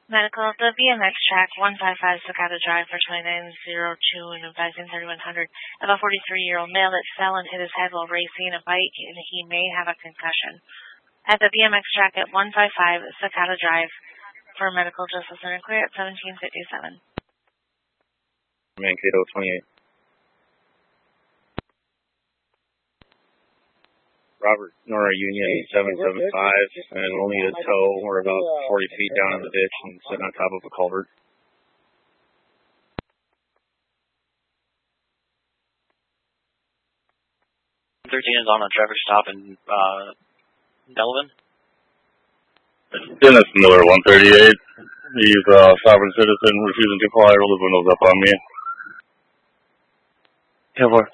Medical, the BMX track 155 Sakata Drive for 2902 and advising 3100 of a 43-year-old male that fell and hit his head while racing a bike and he may have a concussion. At the BMX track at 155 Sakata Drive for medical, justice and clear at 1757. Mankato 28. Robert Nora Union 775, and we'll need a tow. We're about 40 feet down in the ditch and sitting on top of a culvert. Is on a traffic stop in Delavan. Dennis Miller 138. He's a sovereign citizen refusing to fly. Roll the windows up on me. Yeah, boy.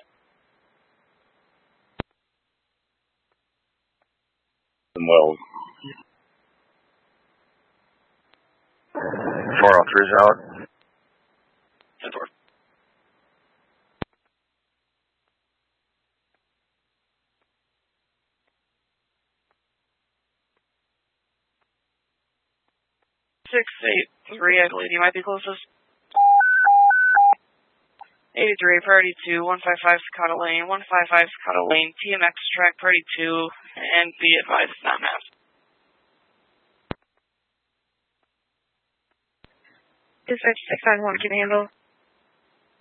Wells. 403 is out. 10-4. I believe you might be closest. 83, priority 2, 155 Sakata Lane, 155 Sakata Lane, TMX track, priority 2, and be advised, not mapped. Dispatch 691 can handle.